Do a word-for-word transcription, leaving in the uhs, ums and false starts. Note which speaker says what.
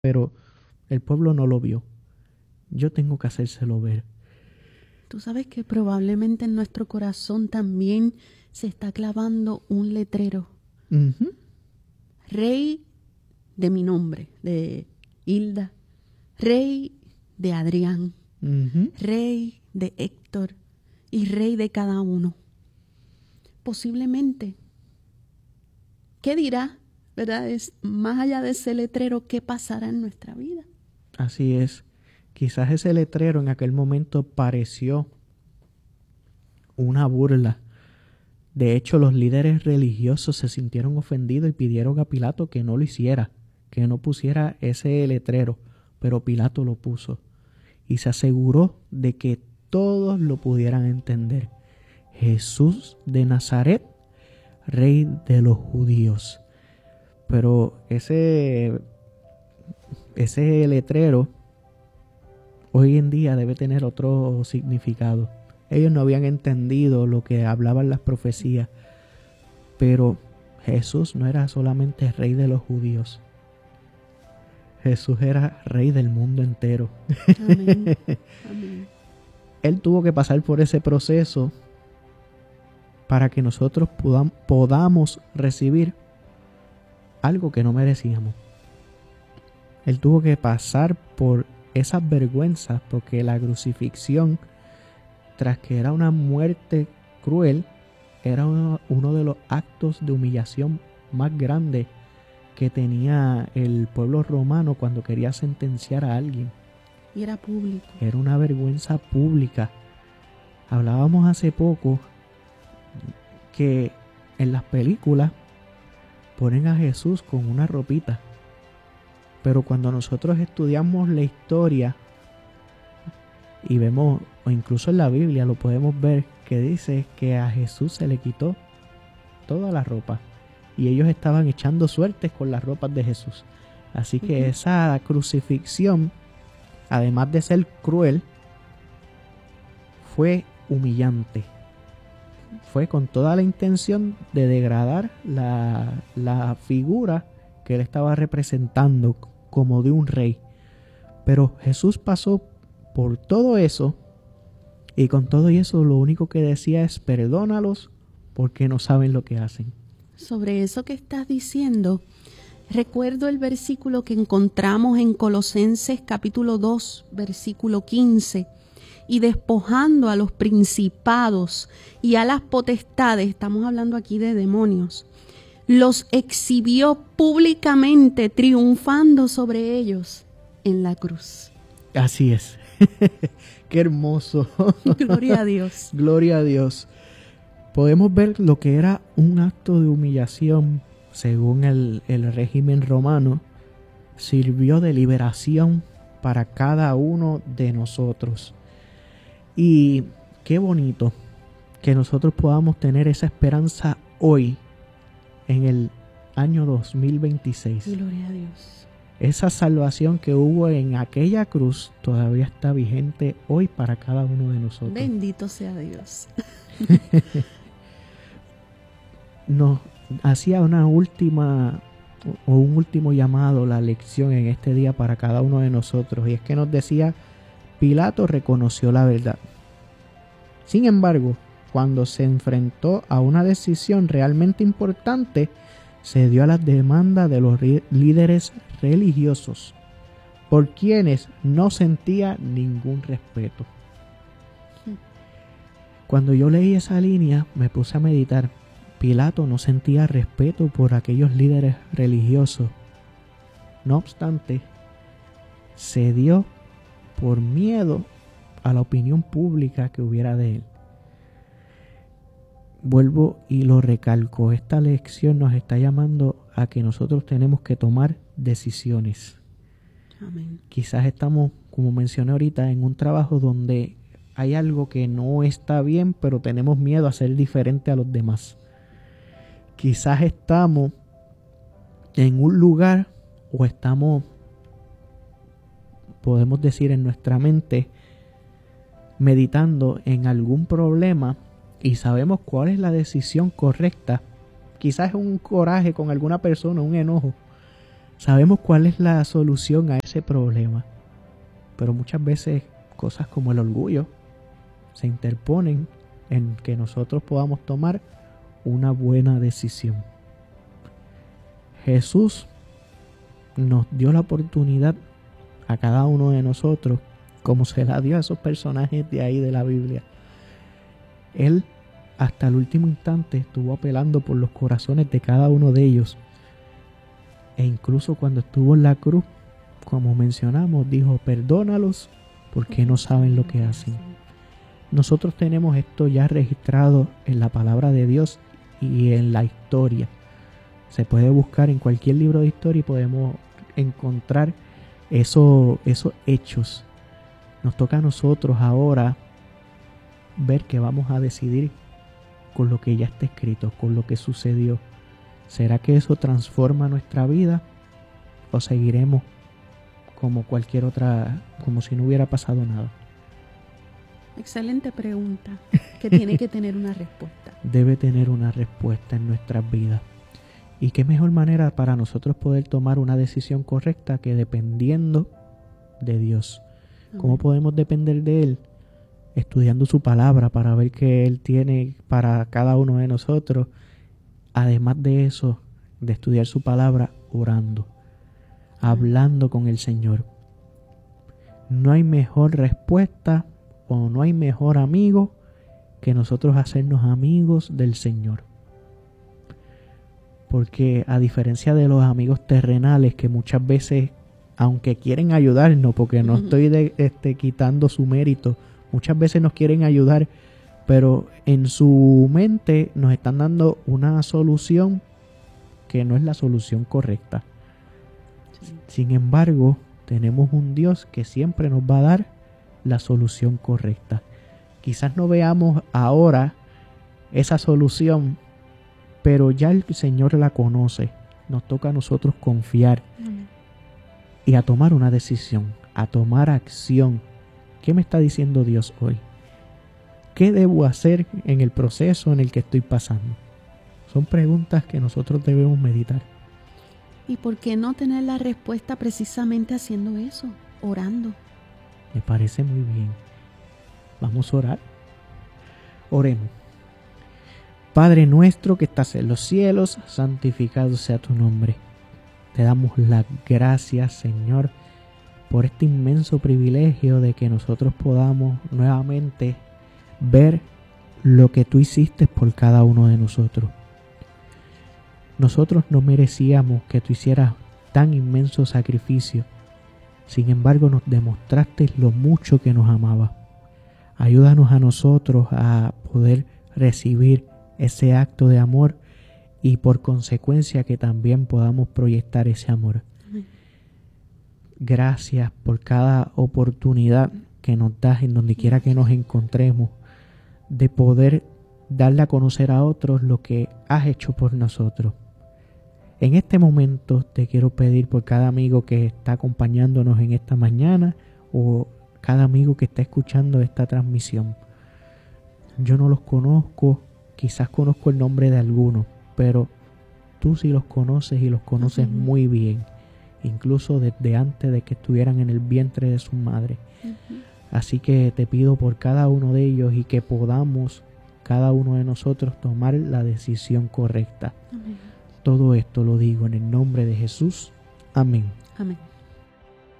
Speaker 1: pero el pueblo no lo vio. Yo tengo que hacérselo ver.
Speaker 2: Tú sabes que probablemente en nuestro corazón también se está clavando un letrero.
Speaker 1: Uh-huh.
Speaker 2: Rey de mi nombre, de Hilda. Rey de Adrián.
Speaker 1: Uh-huh.
Speaker 2: Rey de Héctor. Y rey de cada uno. Posiblemente. ¿Qué dirá? ¿Verdad? Es más allá de ese letrero, ¿qué pasará en nuestra vida?
Speaker 1: Así es. Quizás ese letrero en aquel momento pareció una burla. De hecho, los líderes religiosos se sintieron ofendidos y pidieron a Pilato que no lo hiciera, que no pusiera ese letrero, pero Pilato lo puso y se aseguró de que todos lo pudieran entender. Jesús de Nazaret, Rey de los judíos. Pero ese, ese letrero hoy en día debe tener otro significado. Ellos no habían entendido lo que hablaban las profecías, pero Jesús no era solamente rey de los judíos. Jesús era rey del mundo entero.
Speaker 2: Amén. Amén.
Speaker 1: Él tuvo que pasar por ese proceso para que nosotros podam- podamos recibir algo que no merecíamos. Él tuvo que pasar por esas vergüenzas, porque la crucifixión, tras que era una muerte cruel, era uno, uno de los actos de humillación más grandes que tenía el pueblo romano cuando quería sentenciar a alguien.
Speaker 2: Y era público.
Speaker 1: Era una vergüenza pública. Hablábamos hace poco que en las películas ponen a Jesús con una ropita, pero cuando nosotros estudiamos la historia y vemos, o incluso en la Biblia lo podemos ver, que dice que a Jesús se le quitó toda la ropa y ellos estaban echando suertes con las ropas de Jesús. Así que uh-huh. esa crucifixión, además de ser cruel, fue humillante. Fue con toda la intención de degradar la, la figura que él estaba representando como de un rey. Pero Jesús pasó por todo eso, y con todo eso lo único que decía es: perdónalos porque no saben lo que hacen.
Speaker 2: Sobre eso que estás diciendo, recuerdo el versículo que encontramos en Colosenses capítulo dos, versículo quince. Y despojando a los principados y a las potestades, estamos hablando aquí de demonios, los exhibió públicamente, triunfando sobre ellos en la cruz.
Speaker 1: Así es. Qué hermoso.
Speaker 2: Gloria a Dios.
Speaker 1: Gloria a Dios. Podemos ver lo que era un acto de humillación según el, el régimen romano, sirvió de liberación para cada uno de nosotros. Y qué bonito que nosotros podamos tener esa esperanza hoy, en el año dos mil veintiséis.
Speaker 2: Gloria a Dios.
Speaker 1: Esa salvación que hubo en aquella cruz todavía está vigente hoy para cada uno de nosotros.
Speaker 2: Bendito sea Dios.
Speaker 1: Nos hacía una última o un último llamado, la lección en este día para cada uno de nosotros, y es que nos decía: Pilato reconoció la verdad. Sin embargo, cuando se enfrentó a una decisión realmente importante, se dio a las demandas de los líderes religiosos, por quienes no sentía ningún respeto. Cuando yo leí esa línea, me puse a meditar. Pilato no sentía respeto por aquellos líderes religiosos. No obstante, cedió por miedo a la opinión pública que hubiera de él. Vuelvo y lo recalco, esta lección nos está llamando a que nosotros tenemos que tomar decisiones.
Speaker 2: Amén.
Speaker 1: Quizás estamos, como mencioné ahorita, en un trabajo donde hay algo que no está bien, pero tenemos miedo a ser diferente a los demás. Quizás estamos en un lugar o estamos, podemos decir, en nuestra mente, meditando en algún problema y sabemos cuál es la decisión correcta. Quizás es un coraje con alguna persona, un enojo. Sabemos cuál es la solución a ese problema, pero muchas veces cosas como el orgullo se interponen en que nosotros podamos tomar una buena decisión. Jesús nos dio la oportunidad a cada uno de nosotros, como se la dio a esos personajes de ahí de la Biblia. Él hasta el último instante estuvo apelando por los corazones de cada uno de ellos. E incluso cuando estuvo en la cruz, como mencionamos, dijo: perdónalos porque no saben lo que hacen. Nosotros tenemos esto ya registrado en la palabra de Dios y en la historia. Se puede buscar en cualquier libro de historia y podemos encontrar eso, esos hechos. Nos toca a nosotros ahora ver qué vamos a decidir con lo que ya está escrito, con lo que sucedió. ¿Será que eso transforma nuestra vida o seguiremos como cualquier otra, como si no hubiera pasado nada?
Speaker 2: Excelente pregunta, que tiene que tener una respuesta.
Speaker 1: Debe tener una respuesta en nuestras vidas. Y qué mejor manera para nosotros poder tomar una decisión correcta que dependiendo de Dios. ¿Cómo podemos depender de Él? Estudiando su palabra para ver qué Él tiene para cada uno de nosotros. Además de eso, de estudiar su palabra, orando, hablando con el Señor. No hay mejor respuesta o no hay mejor amigo que nosotros hacernos amigos del Señor. Porque a diferencia de los amigos terrenales que muchas veces, aunque quieren ayudarnos, porque no uh-huh. estoy de, este, quitando su mérito, muchas veces nos quieren ayudar, pero en su mente nos están dando una solución que no es la solución correcta. Sí. Sin embargo, tenemos un Dios que siempre nos va a dar la solución correcta. Quizás no veamos ahora esa solución, pero ya el Señor la conoce. Nos toca a nosotros confiar mm. y a tomar una decisión, a tomar acción. ¿Qué me está diciendo Dios hoy? ¿Qué debo hacer en el proceso en el que estoy pasando? Son preguntas que nosotros debemos meditar.
Speaker 2: ¿Y por qué no tener la respuesta precisamente haciendo eso? Orando.
Speaker 1: Me parece muy bien. Vamos a orar. Oremos. Padre nuestro que estás en los cielos, santificado sea tu nombre. Te damos las gracias, Señor, por este inmenso privilegio de que nosotros podamos nuevamente ver lo que tú hiciste por cada uno de nosotros. Nosotros no merecíamos que tú hicieras tan inmenso sacrificio. Sin embargo, nos demostraste lo mucho que nos amabas. Ayúdanos a nosotros a poder recibir ese acto de amor y por consecuencia que también podamos proyectar ese amor. Amén. Gracias por cada oportunidad que nos das en donde quiera que nos encontremos de poder darle a conocer a otros lo que has hecho por nosotros. En este momento te quiero pedir por cada amigo que está acompañándonos en esta mañana o cada amigo que está escuchando esta transmisión. Yo no los conozco, quizás conozco el nombre de algunos, pero tú sí los conoces y los conoces uh-huh. muy bien, incluso desde antes de que estuvieran en el vientre de su madre. Uh-huh. Así que te pido por cada uno de ellos y que podamos, cada uno de nosotros, tomar la decisión correcta. Uh-huh. Todo esto lo digo en el nombre de Jesús. Amén.
Speaker 2: Amén.